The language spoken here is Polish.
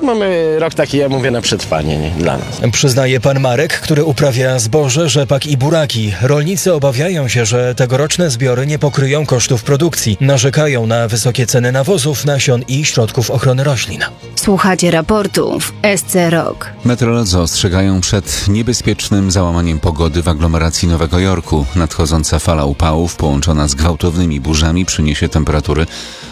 Mamy rok taki, ja mówię, na przetrwanie, nie? Dla nas. Przyznaje pan Marek, który uprawia zboże, rzepak i buraki. Rolnicy obawiają się, że tegoroczne zbiory nie pokryją kosztów produkcji. Narzekają na wysokie ceny nawozów, nasion i środków ochrony roślin. Słuchacie raportu w SC Rok. Meteorolodzy ostrzegają przed niebezpiecznym załamaniem pogody w aglomeracji Nowego Jorku. Nadchodząca fala upałów połączona z gwałtownymi burzami przyniesie temperatury